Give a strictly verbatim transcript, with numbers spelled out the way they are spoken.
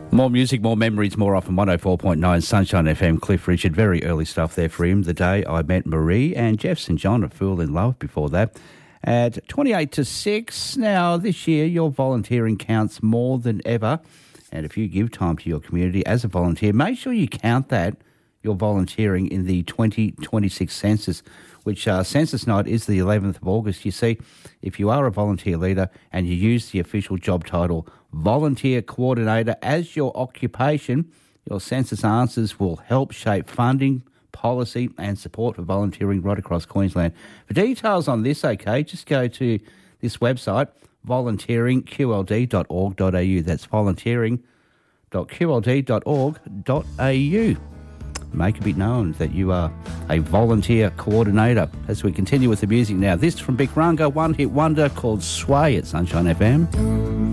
More music, more memories, more often. one oh four point nine Sunshine F M. Cliff Richard, very early stuff there for him. The Day I Met Marie, and Jeff Saint John, A Fool in Love before that. At twenty-eight to six, now this year your volunteering counts more than ever. And if you give time to your community as a volunteer, make sure you count that, your volunteering, in the twenty twenty-six census, which uh, census night is the eleventh of August. You see, if you are a volunteer leader and you use the official job title Volunteer Coordinator as your occupation, your census answers will help shape funding, policy and support for volunteering right across Queensland. For details on this, okay, just go to this website, volunteering q l d dot org dot a u. That's volunteering dot q l d dot org dot a u. Make it be known that you are a volunteer coordinator. As we continue with the music now, this from Big Runga, one hit wonder called Sway at Sunshine F M.